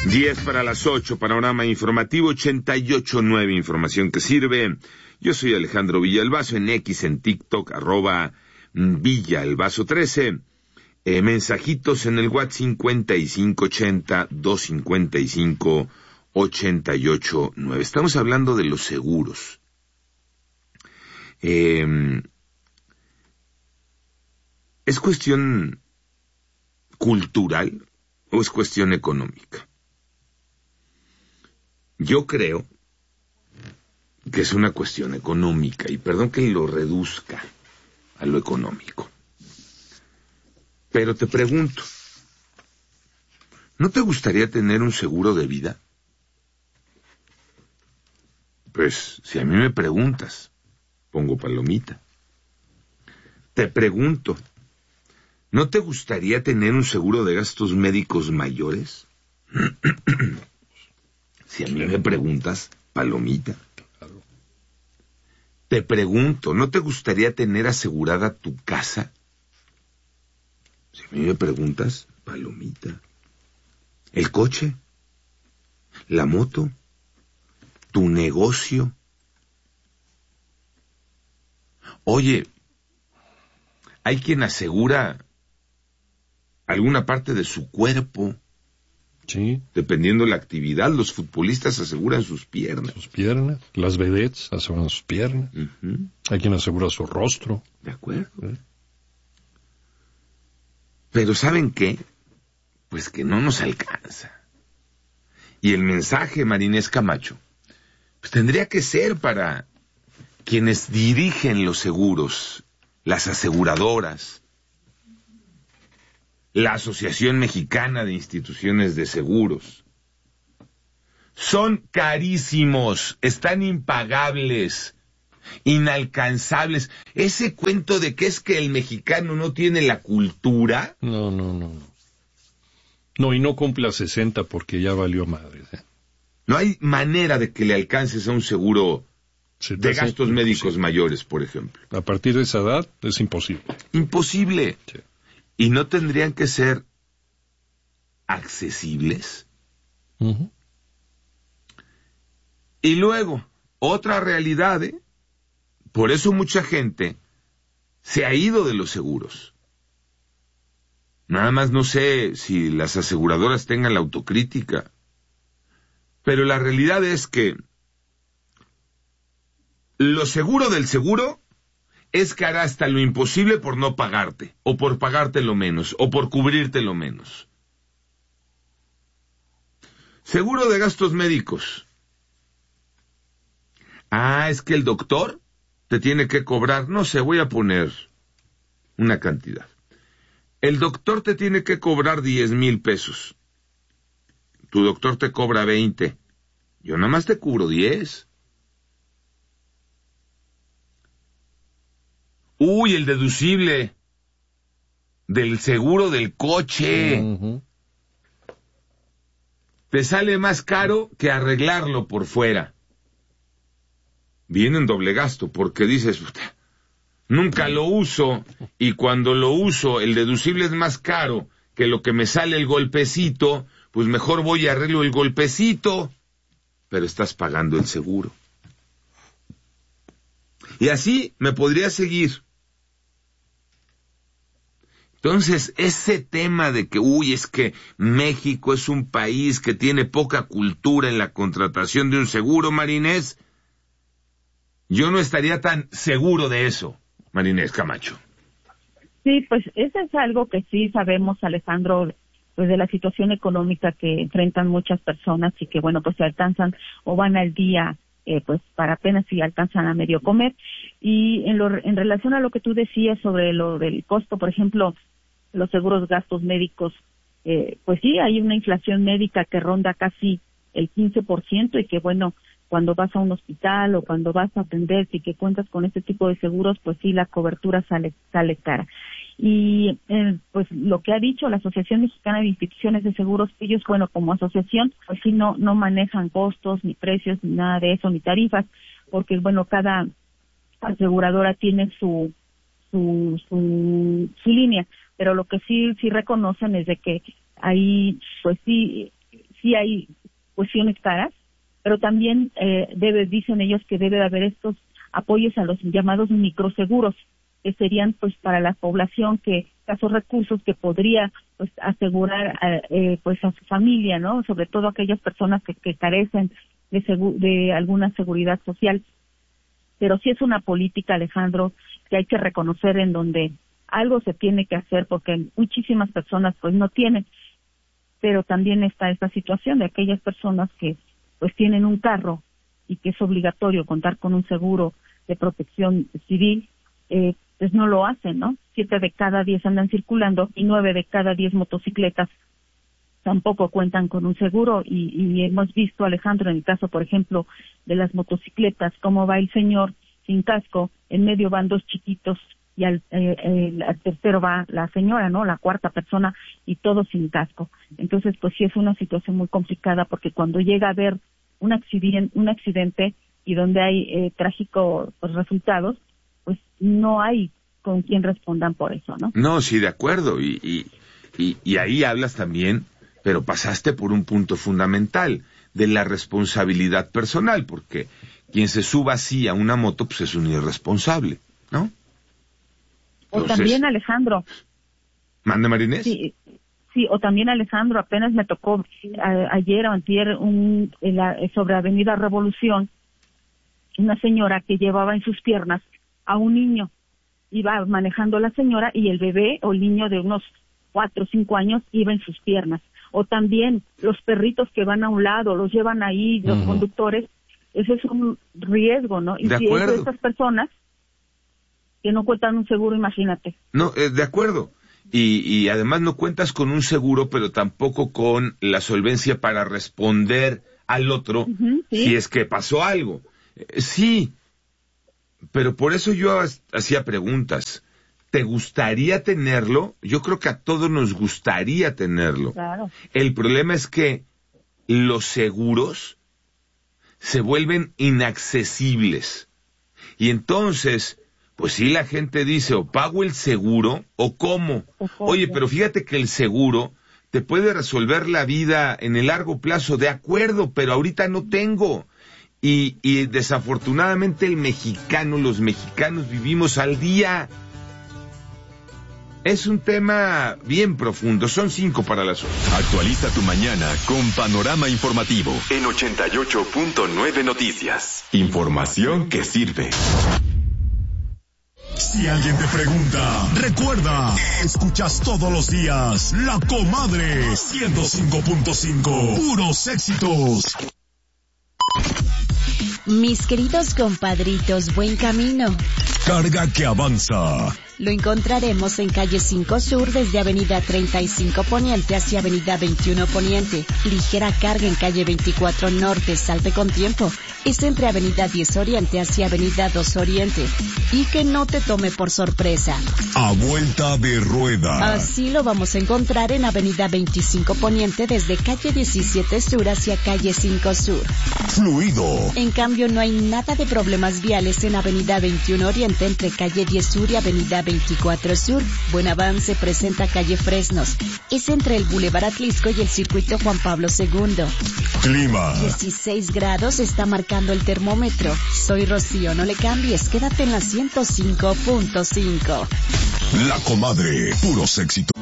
10 para las 8, panorama informativo 88.9, información que sirve. Yo soy Alejandro Villalbazo, en X, en TikTok, @Villalbazo13. Mensajitos en el WhatsApp 5580-255-889. Estamos hablando de los seguros. ¿Es cuestión cultural o es cuestión económica? Yo creo que es una cuestión económica, y perdón que lo reduzca a lo económico. Pero te pregunto, ¿no te gustaría tener un seguro de vida? Pues, si a mí me preguntas, pongo palomita. Te pregunto, ¿no te gustaría tener un seguro de gastos médicos mayores? Si a mí me preguntas, palomita. Te pregunto, ¿no te gustaría tener asegurada tu casa? Si a mí me preguntas, palomita. ¿El coche? ¿La moto? ¿Tu negocio? Oye, hay quien asegura alguna parte de su cuerpo. Sí. Dependiendo de la actividad, los futbolistas aseguran sus piernas. Sus piernas, las vedettes aseguran sus piernas. Uh-huh. Hay quien asegura su rostro. De acuerdo. Pero ¿saben qué? Pues que no nos alcanza. Y el mensaje, Marinés Camacho, pues tendría que ser para quienes dirigen los seguros, las aseguradoras, la Asociación Mexicana de Instituciones de Seguros. Son carísimos, están impagables, inalcanzables. Ese cuento de que es que el mexicano no tiene la cultura. No. No, y no cumpla 60 porque ya valió madre. No hay manera de que le alcances a un seguro de gastos médicos mayores, por ejemplo. A partir de esa edad es imposible. Imposible. Sí. ¿Y no tendrían que ser accesibles? Uh-huh. Y luego, otra realidad, por eso mucha gente se ha ido de los seguros. Nada más no sé si las aseguradoras tengan la autocrítica, pero la realidad es que lo seguro del seguro es que hará hasta lo imposible por no pagarte, o por pagarte lo menos, o por cubrirte lo menos. Seguro de gastos médicos. Es que el doctor te tiene que cobrar, no sé, voy a poner una cantidad. El doctor te tiene que cobrar 10,000 pesos. Tu doctor te cobra 20. Yo nada más te cubro 10. El deducible del seguro del coche. Uh-huh. Te sale más caro que arreglarlo por fuera. Viene en doble gasto, porque dices, nunca lo uso, y cuando lo uso, el deducible es más caro que lo que me sale el golpecito, pues mejor voy y arreglo el golpecito, pero estás pagando el seguro. Y así me podría seguir. Entonces, ese tema de que, es que México es un país que tiene poca cultura en la contratación de un seguro, Marinés, yo no estaría tan seguro de eso, Marinés Camacho. Sí, pues eso es algo que sí sabemos, Alejandro, pues de la situación económica que enfrentan muchas personas y que, bueno, pues se alcanzan o van al día, pues para apenas si alcanzan a medio comer. Y en relación a lo que tú decías sobre lo del costo, por ejemplo, los seguros gastos médicos, pues sí, hay una inflación médica que ronda casi el 15% y que, bueno, cuando vas a un hospital o cuando vas a atenderte y que cuentas con este tipo de seguros, pues sí, la cobertura sale cara. Y pues lo que ha dicho la Asociación Mexicana de Instituciones de Seguros, ellos, bueno, como asociación, pues sí, no manejan costos, ni precios, ni nada de eso, ni tarifas, porque, bueno, cada aseguradora tiene su línea, pero lo que sí reconocen es de que ahí, pues sí sí hay cuestiones caras, pero también dicen ellos que debe de haber estos apoyos a los llamados microseguros, que serían pues para la población que escasos recursos que podría pues asegurar pues a su familia, ¿no? Sobre todo aquellas personas que carecen de alguna seguridad social. Pero sí es una política, Alejandro, que hay que reconocer en donde algo se tiene que hacer porque muchísimas personas pues no tienen. Pero también está esta situación de aquellas personas que pues tienen un carro y que es obligatorio contar con un seguro de protección civil, pues no lo hacen, ¿no? 7 de cada 10 andan circulando y 9 de cada 10 motocicletas tampoco cuentan con un seguro y hemos visto, Alejandro, en el caso, por ejemplo, de las motocicletas, cómo va el señor sin casco, en medio van 2 chiquitos y al tercero va la señora, ¿no? La cuarta persona y todos sin casco. Entonces, pues sí es una situación muy complicada porque cuando llega a haber un accidente y donde hay trágicos pues, resultados, pues no hay con quien respondan por eso, ¿no? No, sí, de acuerdo. Y ahí hablas también, pero pasaste por un punto fundamental de la responsabilidad personal, porque quien se suba así a una moto, pues es un irresponsable, ¿no? Entonces, o también, Alejandro. ¿Mande, Marinés? Sí, o también, Alejandro, apenas me tocó ayer o antier sobre Avenida Revolución, una señora que llevaba en sus piernas a un niño. Iba manejando la señora y el bebé o el niño de unos 4 o 5 años iba en sus piernas. O también los perritos que van a un lado, los llevan ahí los conductores. Ese es un riesgo, ¿no? Y si es de estas personas que no cuentan un seguro, imagínate. No, de acuerdo. Y además no cuentas con un seguro, pero tampoco con la solvencia para responder al otro ¿sí? Si es que pasó algo. Sí, pero por eso yo hacía preguntas. ¿Te gustaría tenerlo? Yo creo que a todos nos gustaría tenerlo. Claro. El problema es que los seguros se vuelven inaccesibles. Y entonces, pues sí, la gente dice, o pago el seguro, o cómo. Oye, pero fíjate que el seguro te puede resolver la vida en el largo plazo, de acuerdo, pero ahorita no tengo. Y desafortunadamente los mexicanos vivimos al día. Es un tema bien profundo. Son 5 para las 8. Actualiza tu mañana con Panorama Informativo en 88.9 Noticias. Información que sirve. Si alguien te pregunta, recuerda, escuchas todos los días La Comadre 105.5. Puros éxitos. Mis queridos compadritos, buen camino. Carga que avanza. Lo encontraremos en calle 5 Sur desde avenida 35 Poniente hacia avenida 21 Poniente. Ligera carga en calle 24 Norte, salte con tiempo. Es entre avenida 10 Oriente hacia avenida 2 Oriente. Y que no te tome por sorpresa. A vuelta de rueda. Así lo vamos a encontrar en avenida 25 Poniente desde calle 17 Sur hacia calle 5 Sur. Fluido. En cambio, no hay nada de problemas viales en avenida 21 Oriente entre calle 10 Sur y avenida 24 Sur. Buen avance presenta calle Fresnos. Es entre el Boulevard Atlisco y el circuito Juan Pablo II. Clima. 16 grados está marcando el termómetro. Soy Rocío, no le cambies, quédate en la 105.5. La Comadre, puros éxitos.